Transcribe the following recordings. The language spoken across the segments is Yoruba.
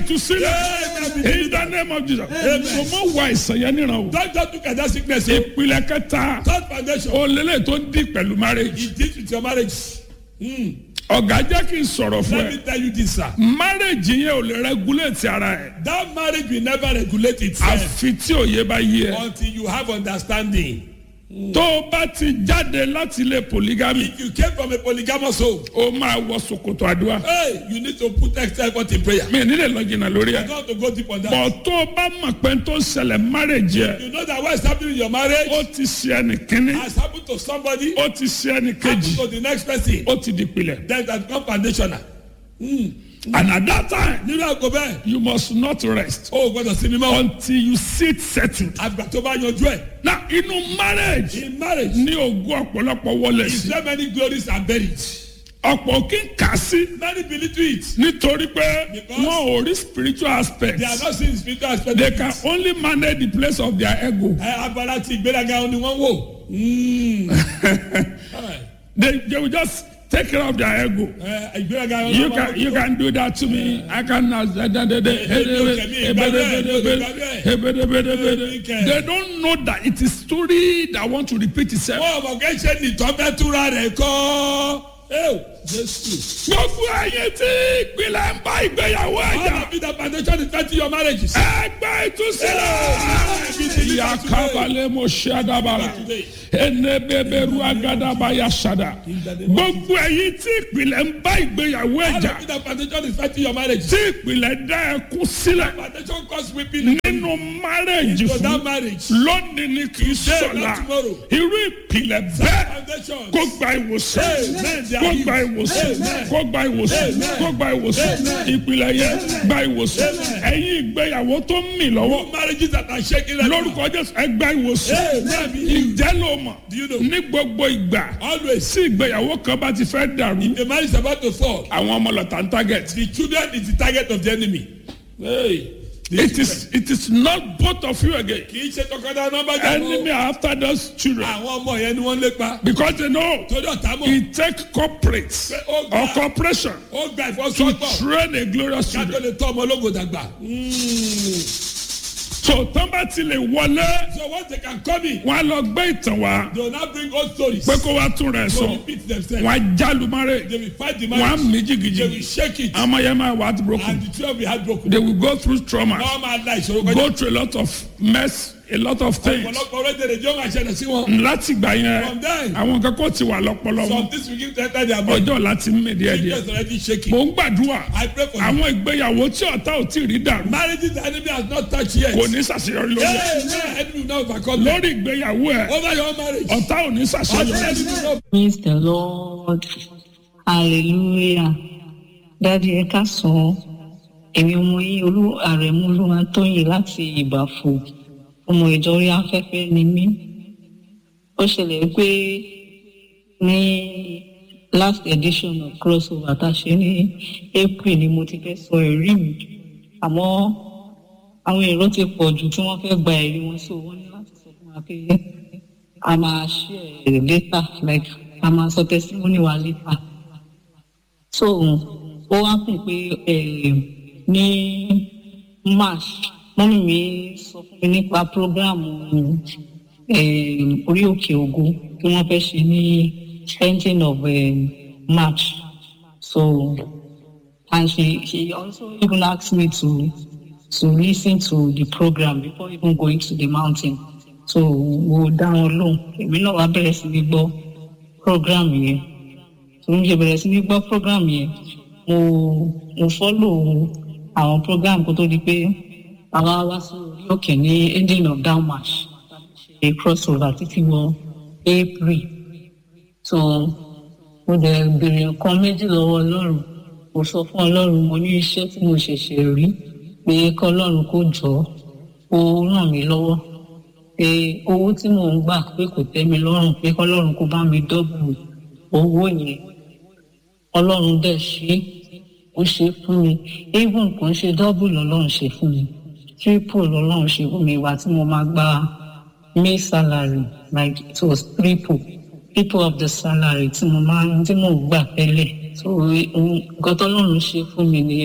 ìtúsílẹ̀ in the name of Jesus. So mo wá ìsàn yẹn níran o. Don't just look at that sickness. Ìpìlẹ̀ kẹta. Third foundation. Olélẹ̀ tó ń di pẹ̀lú marriage. It deals with your marriage. Ọ̀gá jẹ́ kí n sọ̀rọ̀ fún Let me ẹ. tell you this, sir. Marriage yẹn ò lè regulate ara ẹ̀. That marriage will never regulate itself Àfi tí òye bá yé ẹ. until you have understanding. Tó o bá ti jáde láti ilé polygamy, If you came from a polygamous home, o máa wọ ṣòkòtò àdúrà. hey, you need to put extra effort in prayer. Mi ò ní lè lọ jìnnà lórí You're ẹ̀. going to go deep on that. Bọ̀ tó o bá mọ̀ pé tó ń ṣẹlẹ̀ marriage yẹ, You know that what is happening in your marriage ó ti ṣe ẹnì kínní, has happened to somebody, ó ti ṣe ẹnì happened kejì, to the next person. ó ti di pilẹ̀. Then that become foundational. And at that time, Nínú àgọ́ bẹ́ẹ̀, you must not rest o gbọ́dọ̀ sinmi mọ́. until you sit settled. Àgbà tó bá yanjú ẹ̀. Now inú marriage In marriage, ní ogún ọ̀pọ̀lọpọ̀ wọlé is sí. there many glories are buried? Ọ̀pọ̀ kí n kà sí Many believe to it. nítorí pé Because wọn ò rí spiritual aspect. They are not seeing spiritual aspect. They of can it. only manage the place of their ego. Abala ti ìgbéraga ni wọ́n wò. They will just take care of their ego. Ìgbéraga You can do that to me. I can. They don't know that it is story that want to repeat itself. Wọ́n mọ̀ kẹ́ ṣe ní tọ́mẹ́túra rẹ̀ kọ́. Jésù. Gbogbo ẹyin tí ìpìlẹ̀ ń bá ìgbéyàwó How ẹ̀jà. to be the foundation is fighting your marriages. Ẹgbẹ́ ìtúsílẹ̀. Yakabalẹ̀ mo ṣe àdàbàrà. Enebeberu agadaba yasada. Gbogbo ẹyin tí ìpìlẹ̀ ń bá ìgbéyàwó How ẹ̀jà. to be the foundation is fighting your marriages. Tí ìpìlẹ̀ dá ẹkún sílẹ̀. Foundation cause weeping Nínú márẹ̀jì for that fún. marriage. Lónìí ni kì í Today, sọ̀la. not tomorrow. Irú ìpìlẹ̀ bẹ́ẹ̀ Foundation. kó gba ìwòsàn. Amen. Kó gba ìwòsàn. Kó gba ìwòsàn. Kó gba ìwòsàn. Ìpìlẹ̀ yẹn gba ìwòsàn. Ẹ̀yin ìgbéyàwó tó ń mì lọ́wọ́. Marriages that are shaking right now. Lórúkọ Jésù ẹ gba ìwòsàn. Ǹjẹ́ ló mọ̀? Do you know? Ní gbogbo ìgbà Always. tí ìgbéyàwó kan bá ti fẹ́ dàrú. The marriage is about to fall. Àwọn ọmọ lọ́tà ń target. The children is the target of the enemy. Hey. It is not both of you again. Kì í ṣe tọkọtaya nọ́mbà jẹ́ Enemy are after those children àwọn ọmọ yẹn ni wọ́n lépa. because they know Torí ọ̀tá mọ̀. it takes corporates or corporation Ó gba to ìfọwọ́sowọ́pọ̀. train a glorious Ká tó children. lè tọ́ ọmọ ológo dàgbà. So tán bá ti lè wọlé So once they can come in, wọn á lọ gbé ìtàn wá they will now bring old stories. pé kó wá tún rẹ̀ They sọ will repeat themselves. wọn á jálùmọ́rẹ́ They will fight the wọn á marriage. mí They will jìgìjìgì shake it. àmọ́ yẹn máa wà á broken. And the children will be heartbroken. They will go through trauma, Wọ́n máa la ìṣòro kọjá. go through a lot of mess, a lot of things. Ọ̀pọ̀lọpọ̀ orílẹ̀-èdè jọ́ máa ṣẹlẹ̀ sí wọn. Láti gbà yẹn From there, àwọn nǹkan kò ti wà lọ́pọlọ some wọn things will give to enter their brain. ọjọ́ láti mí díẹ̀díẹ̀. Just already shaking. Mo ń gbàdúrà I pray for you. àwọn ìgbéyàwó tí ọ̀tá ò tí ì rí dàrú Marriages the enemy has not touched yet. kò ní ṣàṣeyọrí lórí ẹ̀. Hey, man, enemy will not overcome them. Lórí ìgbéyàwó ẹ̀ Over your marriage. ọ̀tá ò ní ṣàṣeyọrí. Enemy will not. Praise the Lord. Hallelujah. Dáàdi ẹ ká sọ, èmi ọmọ yín Àrẹ̀mú Olúwatóyìn láti Ìbàfò, ọmọ ìjọrí afẹ́fẹ́ ni mí. Ó ṣẹlẹ̀ pé ní last edition of crossover tá a ṣe ní April ni mo ti fẹ́ sọ ẹ̀rí mi. Àmọ́ àwọn èrò ti pọ̀ jù tí wọ́n fẹ́ gba ẹ̀rí wọn, so wọ́n ní láti sọ fún wa pé a máa share later, like a máa sọ testimony wa later. So ó wá kùn pé ní March mọ́mí mi sọ fún mi nípa prógráàmù orí òkè ògo tí wọ́n fẹ́ ṣe ní ending of March. So and she also even asked me to listen to the program before even going to the mountain. So mo dá wọn lóhùn, èmi náà wá bẹ̀rẹ̀ sí ní gbọ́ program yẹn. So mo ṣe bẹ̀rẹ̀ sí ní gbọ́ program yẹn, mo follow àwọn program kó tó di pé àwa wá sí orí òkè ní ending of down march ṣe crossover títí wọ April. So mo dẹ̀ béèrè nǹkan méjì lọ́wọ́ Ọlọ́run. Mo sọ fún Ọlọ́run, mo ní iṣẹ́ tí mo ṣẹ̀ṣẹ̀ rí pé kọ́ Ọlọ́run kó jọ ó ràn mí lọ́wọ́. Pé owó tí mò ń gbà pé kò tẹ́ mi lọ́rùn, pé kọ́ Ọlọ́run kó bá mi dọ́bù owó yẹn. Ọlọ́run dẹ̀ ṣe, ó ṣe fún mi. Even kò ń ṣe dọ́bù lọ́lọ́run ṣe fún mi. Triple lọ́lọ́run ṣe fún mi wá tí mo máa gba May salary, like it was triple of the salary tí mo ń gbà tẹ́lẹ̀. So nǹkan tọ́lọ́run ṣe fún mi nìyẹn.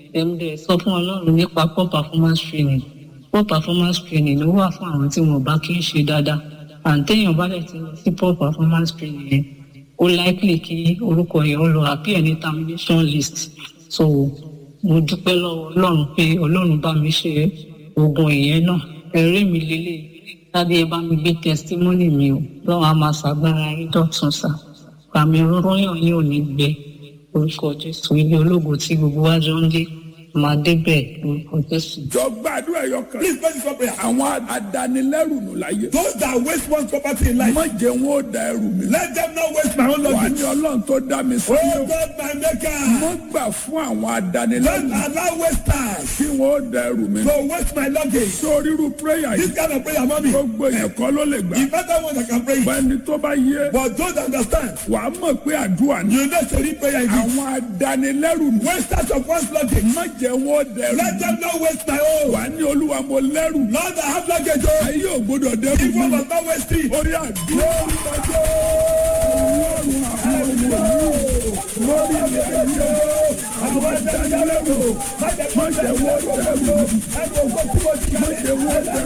ẹ̀mdẹ̀ sọ fún ọlọ́run nípa poor performance training. Poor performance training ló wà fún àwọn tí wọn bá kí ń ṣe dáadáa. Àǹtẹ̀yìn bá dẹ̀ ti lọ sí poor performance training yẹn ó likely kí orúkọ yẹn ó lọ appear ní termination list. So mo dúpẹ́ lọ́wọ́ ọlọ́run pé ọlọ́run bá mi ṣe oògùn ìyẹn náà. Ẹ̀rí mi lélẹ̀ tàbí ẹ bá mi gbé testimony mi o lọ́wọ́ a máa ṣàgbára yín dọ̀tun sá. Àmì rọ́yàn yín ò ní gbẹ orúkọ Jésù ilé ológo tí gbogbo wa jọ ń dé máa débẹ̀ orúkọ Jésù. jọ gbàdúrà ẹyọ kan. Please pray for prayer. àwọn adanilẹ́rù nù láyé. Those that waste one's property in life, má jẹ́ wọn ó da ẹrù mi. let them not waste my own wà luggage. ní ọlọ́run tó dá mi sí. Oh God, my maker, mo gbà fún àwọn don't adanilẹ́rù allow wasters kí wọn ó da ẹrù mi. to waste my luggage. sórí irú prayer This yìí kind of prayer, mommy, gbogbo èèyàn kọ́ ló lè gbà. the better one that can pray. bẹ́ẹ̀ni tó bá yé But those that understand, wàá mọ̀ pé àdúrà ni. you know to read prayer in this. àwọn adanilẹ́rù nù. Wasters of one's luggage, má jẹ́ wọn ó da ẹrù let mi. them not waste my own. wà ní olúwa mo lẹ́rù. Lord, I have luggage. Oh, ayé ò gbọdọ̀ dẹ́rù if one mi. must not waste it. orí àdúrà ọjọ́ ọlọ́run àwọn ọmọ yìí lórí ilẹ̀ ayé àwọn adanilẹ́rù má jẹ́ wọ́n dẹ̀rù má jẹ́ wọ́n dẹ̀rù.